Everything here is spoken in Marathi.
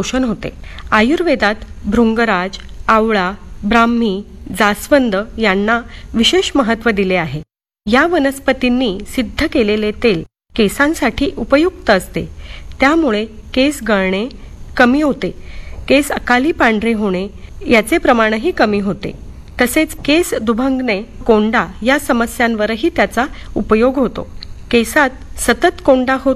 पोषण होते. आयुर्वेदात भृंगराज, आवळा, ब्राह्मी, जास्वंद यांना विशेष महत्त्व दिले आहे. या वनस्पतींनी सिद्ध केलेले तेल केसांसाठी उपयुक्त असते. त्यामुळे केस गळणे कमी होते, केस अकाली पांढरे होणे याचे प्रमाणही कमी होते. तसेच केस दुभंगणे, कोंडा या समस्यांवरही त्याचा उपयोग होतो. केसात सतत कोंडा होत